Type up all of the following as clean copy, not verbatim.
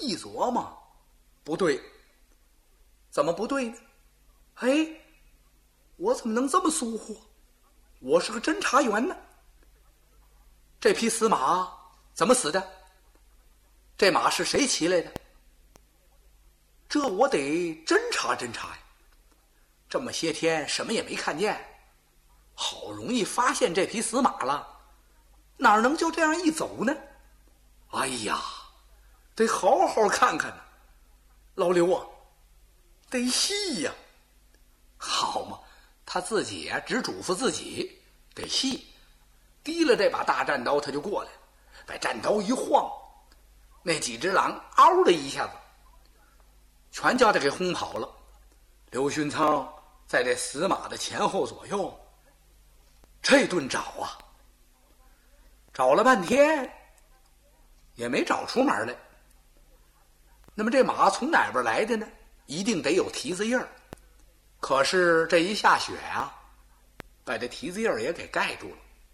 一琢磨，不对，怎么不对呢？哎，我怎么能这么疏忽？我是个侦查员呢。这匹死马怎么死的？这马是谁骑来的？这我得侦查侦查呀。这么些天什么也没看见，好容易发现这匹死马了，哪能就这样一走呢？哎呀，得好好看看呢。老刘啊，得细呀。好嘛，他自己呀，只嘱咐自己得细。提了这把大战刀，他就过来了，把战刀一晃，那几只狼嗷的一下子全叫他给轰跑了。刘勋仓在这死马的前后左右这顿找啊，找了半天也没找出门来。那么这马从哪边来的呢？一定得有蹄子印儿。可是这一下雪啊，把这蹄子印儿也给盖住了。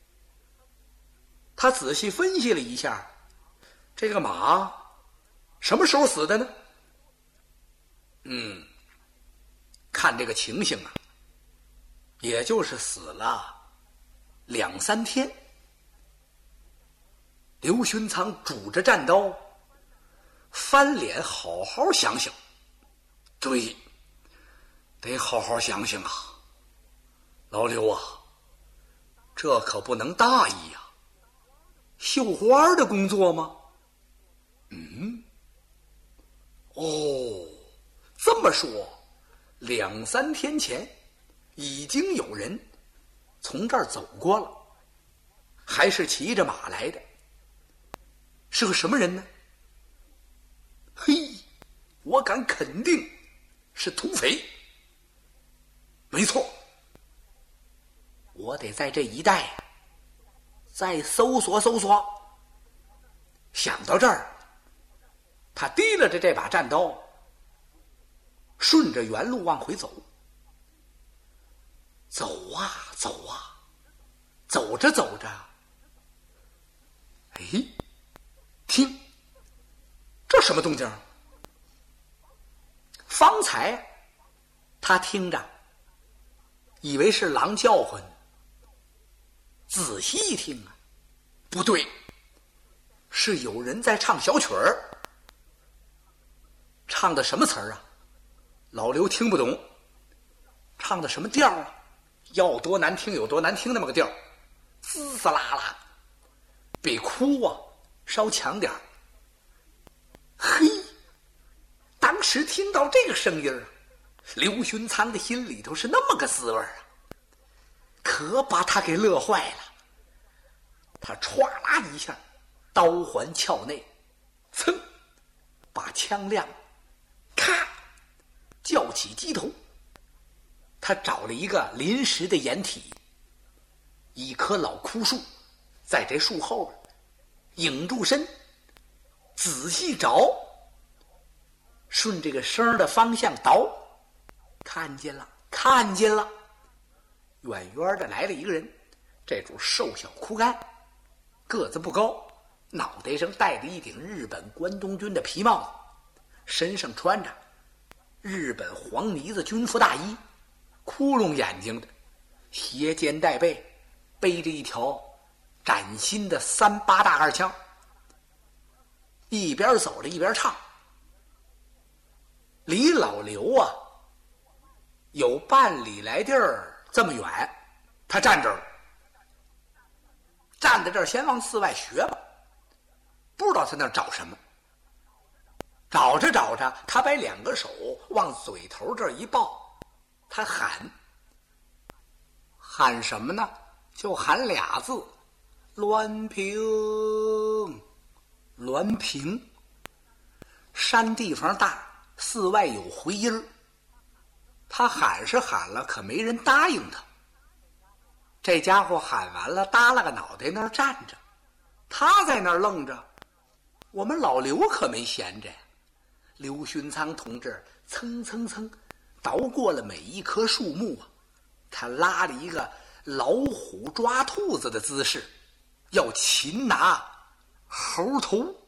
他仔细分析了一下，这个马什么时候死的呢？看这个情形啊，也就是死了2、3天。刘勋仓拄着战刀，翻脸好好想想。对，得好好想想啊。老刘啊，这可不能大意呀。绣花的工作吗？这么说2、3天前已经有人从这儿走过了，还是骑着马来的。是个什么人呢？嘿，我敢肯定是土匪。没错，我得在这一带啊再搜索搜索。想到这儿，他提了着这把战刀，顺着原路往回走。走啊走啊，走着走着，哎，听，这什么动静？方才他听着以为是狼叫唤，仔细一听啊，不对，是有人在唱小曲儿。唱的什么词儿啊？老刘听不懂。唱的什么调啊？要多难听有多难听那么个调，滋滋啦啦，比哭啊稍强点儿。嘿，当时听到这个声音啊，刘勋仓的心里头是那么个滋味啊，可把他给乐坏了。他歘啦一下，刀环鞘内，噌，把枪亮，咔，叫起机头。他找了一个临时的掩体，一棵老枯树，在这树后边影住身，仔细找，顺这个声的方向倒，看见了，看见了，远远的来了一个人。这主瘦小枯干，个子不高，脑袋上戴着一顶日本关东军的皮帽子，身上穿着日本黄呢子军服大衣，窟窿眼睛的，斜肩带背，背着一条崭新的38大二枪，一边走着一边唱。离老刘啊有半里来地儿这么远，他站这儿了，站在这儿先往寺外学吧，不知道他那儿找什么。找着找着，他把2个手往嘴头这儿一抱，他喊什么呢？就喊俩字：滦平。滦平。山地方大，寺外有回音，他喊是喊了，可没人答应他。这家伙喊完了，耷拉个脑袋那儿站着，他在那儿愣着。我们老刘可没闲着呀。刘勋仓同志蹭蹭蹭捣过了每一棵树木啊，他拉了一个老虎抓兔子的姿势，要擒拿猴头。